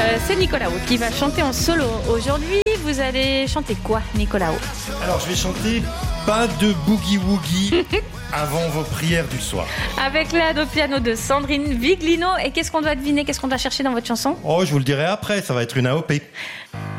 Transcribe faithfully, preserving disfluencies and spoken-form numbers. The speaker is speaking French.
Euh, c'est Nicolao qui va chanter en solo. Aujourd'hui, vous allez chanter quoi, Nicolao? Alors, je vais chanter Pas de boogie-woogie avant vos prières du soir. Avec l'aide au piano de Sandrine Viglino. Et qu'est-ce qu'on doit deviner? Qu'est-ce qu'on doit chercher dans votre chanson? Oh, je vous le dirai après, ça va être une A O P.